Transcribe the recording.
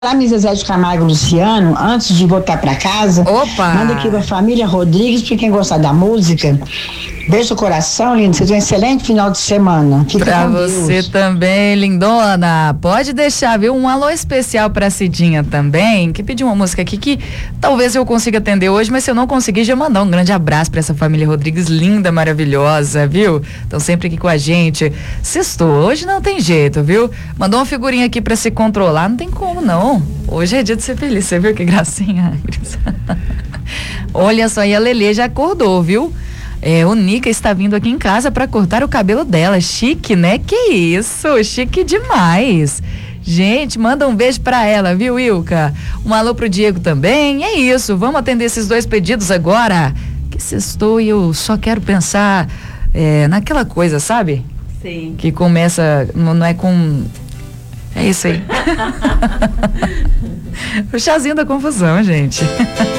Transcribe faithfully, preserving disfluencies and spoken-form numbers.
Para Zezé de Camargo Luciano, antes de voltar para casa, Opa! manda aqui pra família Rodrigues, para quem gostar da música. Beijo no coração, lindo. Vocês têm um excelente final de semana. Fica pra com você Deus. também, lindona. Pode deixar, viu? Um alô especial pra Cidinha também, que pediu uma música aqui que talvez eu consiga atender hoje, mas se eu não conseguir, já mandar um grande abraço pra essa família Rodrigues, linda, maravilhosa, viu? Estão sempre aqui com a gente. Sextou, hoje não tem jeito, viu? Mandou uma figurinha aqui pra se controlar, não tem como não. Hoje é dia de ser feliz, você viu que gracinha? Olha só, e a Lelê já acordou, viu? É, o Nica está vindo aqui em casa para cortar o cabelo dela. Chique, né? Que isso, chique demais. Gente, manda um beijo para ela, viu, Ilka? Um alô pro Diego também. É isso, vamos atender esses dois pedidos agora. Que sextou e eu só quero pensar é, naquela coisa, sabe? Sim. Que começa, não, não é com... É isso aí. O chazinho da confusão, gente.